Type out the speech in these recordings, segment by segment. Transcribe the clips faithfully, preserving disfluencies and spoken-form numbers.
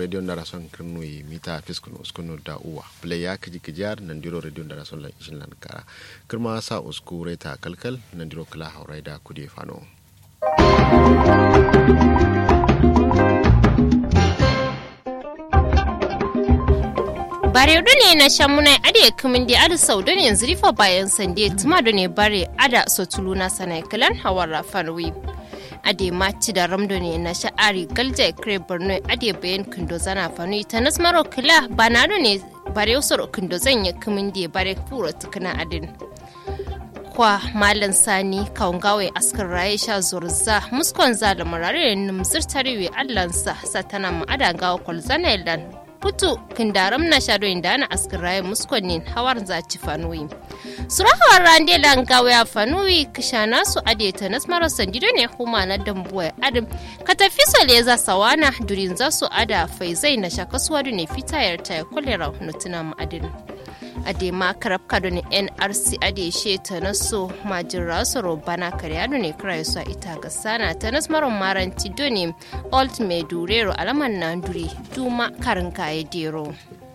radio ndara son kirnui mita fiskun uskunu da uwa play ya kiji kijar nandiro radio ndara son lan ishin lan kara kirma sa usku reta kalkal nandiro kala hauraida kudi fano bare ne na shamuna ade kumin da ada saudo ne yanzu rifa bayan sande tuma da ne bare ada sotuluna sanai kalan hawara farwi ade mati da ramdo ne na sha'ari galja kre borno ade bayan kindo zana fanu ta nasmaro kila banado ne bare usoro kindo zanya kumin da bare furo tukuna adin kwa malan sani kaungawe askar raye sha zurza muskon zala marare numzir tarewe allansa satana ma ada gawo kolzana ilan putu kindaram na shado indana askar raye muskonin hawar zaci fanuwi sura hawar rande langawe a fanuwi kishana su adeta nasmaro sandido ne huma na dambuwa adam katafi soleza sawana durin za su ada faizai na shakasuwa ne fitayar ta kolera nutuna ma adin adema karab kado ne N R C ade she ta naso majira soro bana karyado ne krai so ita ga sana ta nasmaron maranti doni old medurero alaman nan duri duma karin kaye dero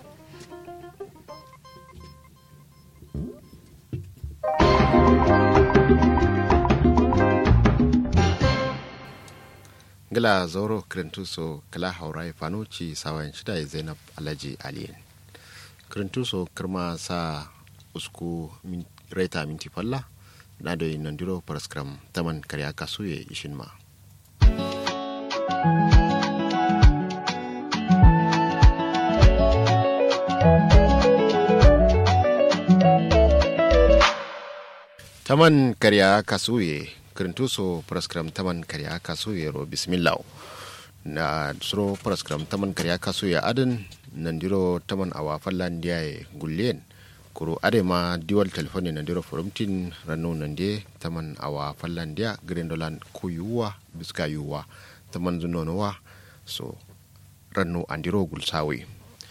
gala zoro krentuso kala haurai fanuci sawan shida Zainab Alhaji Aliyin kirintuso kirma sa usku min, reta minti falla na do nandiro paraskram taman karya kasuye ishin ma taman karya kasuye kirintuso paraskram taman karya kasuye ro bismillah na suro paraskram taman karya kasuye adin nandiro taman awa fallan diaye gullen kuro adema diwal telefoni nandiro forumtin ranu nande taman awa fallan dia grendolan kuyuwa biska yuwa taman zunonowa so ranu andiro gulsawi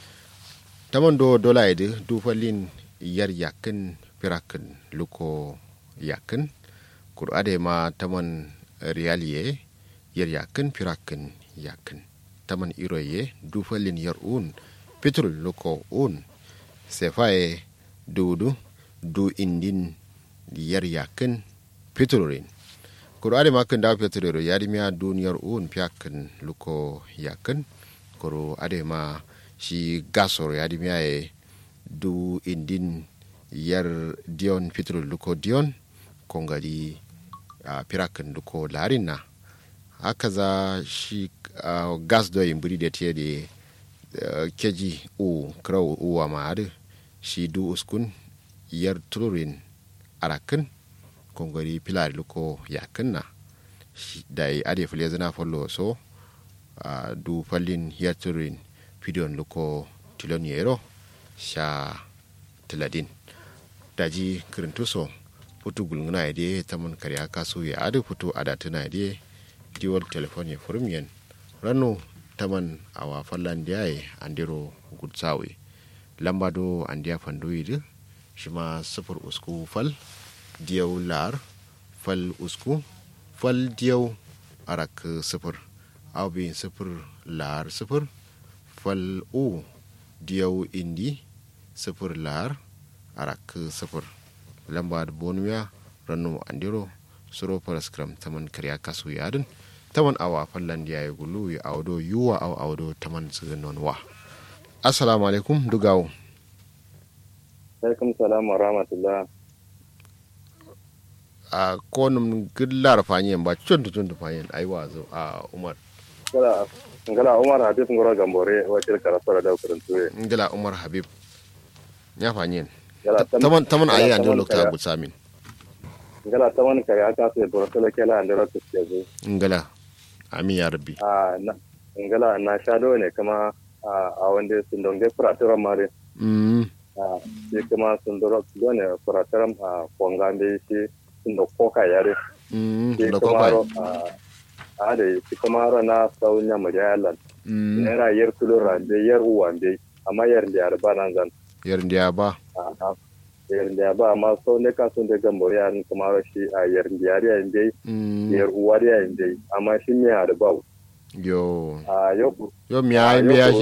taman do dola ide du fallin yar yakin pirakin luko yakin kuro adema taman realiye yar yakin pirakin yakin taman iroye du fallin yar un petrol loko un sefaye dudu du indin yar yakin petrolin kuro ade makin da petrol yari miya duniyar un piakin loko yakin kuro ade ma shi gasor yari miya du indin yar dion petrol loko dion kongari uh, pirakin loko larina haka za shi uh, gas do imburi da tiye da Uh, keji u kraw uwa maade shi du uskun yar tururin arakin kongori pilar luko yakinna dai ade fule zana follow so uh, du fallin yar tururin pidon luko tilon yero sha tiladin daji kirintuso putu gulnguna ide taman karya kasu ya ade putu adatuna ide diwal telefoni furmiyen ranu taman awa fallan diyaye andiro gudsawe lamba do andiya fandoyi shima sifir usku fal diyaw lar fal usku fal diyaw arak sifir awbi sifir lar sifir fal u diyaw indi sifir lar arak sifir lamba do bonuya ranu andiro suro paraskram taman karya kasu yadin taman awa fallan diya ya gulu ya audo yuwa au audo taman tsinon wa assalamu alaikum dugawo alaikum salam wa rahmatullah a konum gillar fanyen ba cuntu cuntu fanyen aiwa zo a umar ngala ngala umar habib ngoro gambore wacce karasara da kurantuwe ngala umar habib ya fanyen taman taman ayi ando lokta gutsamin ngala taman kare aka sai borosala kala ando lokta tsazo ngala amin ya rabbi a na ngala na shado ne kama a wanda sun donge furaturan mare mm a sai kuma sun doro dole furaturan a kongambe shi sun da koka yare mm da koka a da shi kuma na saunya majalan mm era yer kulura de yer uwande amma yer da arba nan zan yer da ba a yer da ba amma so ne ka sun da gambo yaran kuma shi a yer da yare inde yer uwari inde amma shi ne arba yo a yo yo mi ai mi